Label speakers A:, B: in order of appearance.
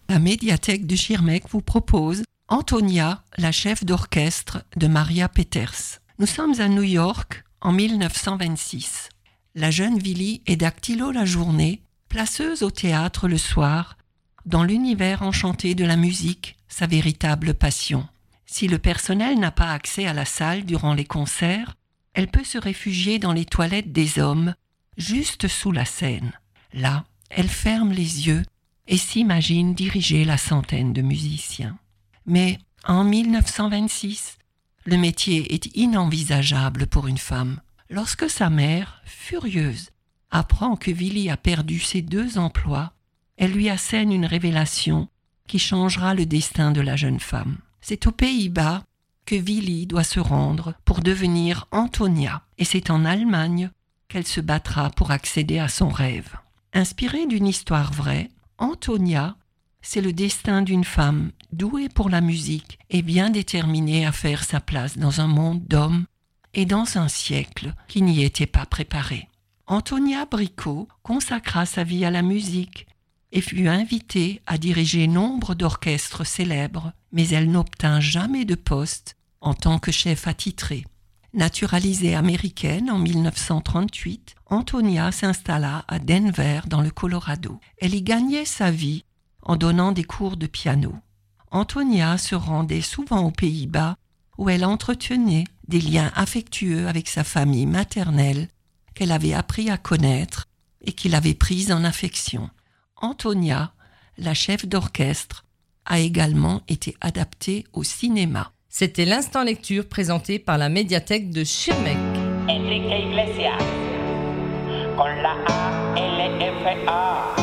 A: La médiathèque de Schirmeck vous propose Antonia, la chef d'orchestre de Maria Peters. Nous sommes à New York en 1926. La jeune Willy est dactylo la journée, placeuse au théâtre le soir, dans l'univers enchanté de la musique, sa véritable passion. Si le personnel n'a pas accès à la salle durant les concerts, elle peut se réfugier dans les toilettes des hommes, juste sous la scène. Là, elle ferme les yeux et s'imagine diriger la centaine de musiciens. Mais en 1926, le métier est inenvisageable pour une femme. Lorsque sa mère, furieuse, apprend que Willy a perdu ses 2 emplois, elle lui assène une révélation qui changera le destin de la jeune femme. C'est aux Pays-Bas que Willy doit se rendre pour devenir Antonia, et c'est en Allemagne qu'elle se battra pour accéder à son rêve. Inspirée d'une histoire vraie, Antonia, c'est le destin d'une femme douée pour la musique et bien déterminée à faire sa place dans un monde d'hommes et dans un siècle qui n'y était pas préparé. Antonia Bricot consacra sa vie à la musique et fut invitée à diriger nombre d'orchestres célèbres, mais elle n'obtint jamais de poste en tant que chef attitré. Naturalisée américaine en 1938, Antonia s'installa à Denver dans le Colorado. Elle y gagnait sa vie en donnant des cours de piano. Antonia se rendait souvent aux Pays-Bas où elle entretenait des liens affectueux avec sa famille maternelle qu'elle avait appris à connaître et qui l'avait prise en affection. Antonia, la chef d'orchestre, a également été adaptée au cinéma.
B: C'était l'instant lecture présenté par la médiathèque de Schirmeck.
C: Enrique Iglesias, con la A, L, F, A.